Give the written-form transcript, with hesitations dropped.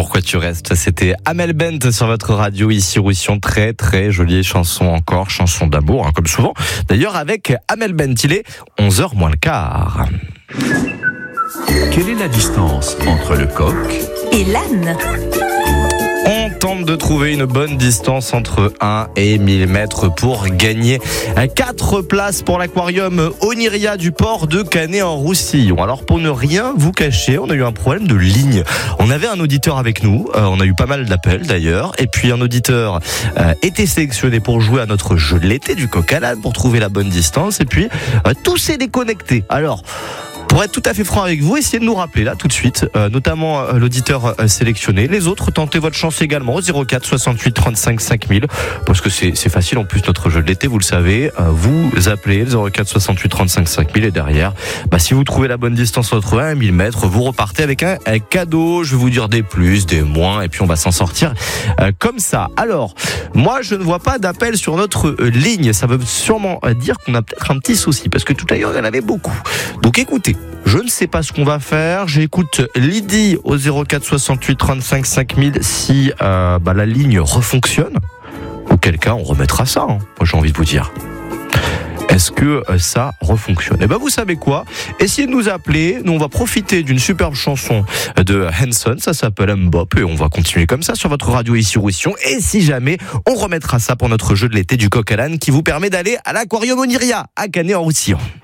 pourquoi tu restes. C'était Amel Bent sur votre radio ici Roussillon. Très très jolie chanson encore, chanson d'amour, comme souvent. D'ailleurs avec Amel Bent, il est 11h moins le quart. Quelle est la distance entre le coq et l'âne? On tente de trouver une bonne distance entre 1 et 1000 mètres pour gagner 4 places pour l'aquarium Oniria du port de Canet-en-Roussillon. Alors pour ne rien vous cacher, on a eu un problème de ligne. On avait un auditeur avec nous, on a eu pas mal d'appels d'ailleurs, et puis un auditeur était sélectionné pour jouer à notre jeu de l'été du coq à l'âne pour trouver la bonne distance, et puis tout s'est déconnecté. Alors, pour être tout à fait franc avec vous, essayez de nous rappeler là tout de suite, notamment l'auditeur sélectionné. Les autres, tentez votre chance également au 04 68 35 5000, parce que c'est facile en plus notre jeu de l'été, vous le savez. Vous appelez le 04 68 35 5000 et derrière, si vous trouvez la bonne distance entre 1 et 1000 mètres, vous repartez avec un cadeau. Je vais vous dire des plus, des moins, et puis on va s'en sortir comme ça. Alors, moi je ne vois pas d'appel sur notre ligne. Ça veut sûrement dire qu'on a peut-être un petit souci, parce que tout à l'heure il y en avait beaucoup. Donc écoutez, je ne sais pas ce qu'on va faire. J'écoute Lydie au 04 68 35 5000 si la ligne refonctionne. Auquel cas, on remettra ça. Moi, j'ai envie de vous dire. Est-ce que ça refonctionne? Vous savez quoi? Essayez de nous appeler. Nous, on va profiter d'une superbe chanson de Hanson. Ça s'appelle Mbop. Et on va continuer comme ça sur votre radio ici Roussillon. Et si jamais, on remettra ça pour notre jeu de l'été du coq à l'âne qui vous permet d'aller à l'aquarium Oniria à Canet-en-Roussillon.